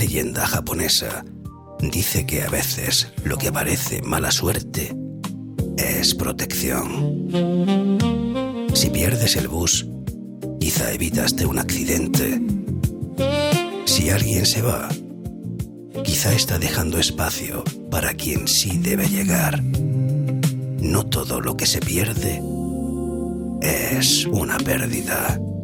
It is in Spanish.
leyenda japonesa dice que a veces lo que parece mala suerte es protección. Si pierdes el bus, quizá evitaste un accidente. Si alguien se va, quizá está dejando espacio para quien sí debe llegar. No todo lo que se pierde es una pérdida.